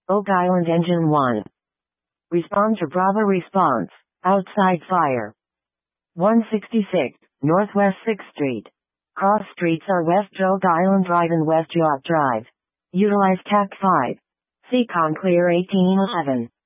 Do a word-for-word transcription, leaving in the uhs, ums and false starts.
Oak Island Engine one. Respond to Bravo response. Outside fire. one sixty-six, Northwest sixth Street. Cross streets are West Oak Island Drive and West Yacht Drive. Utilize C A C five. Seacon Clear eighteen eleven.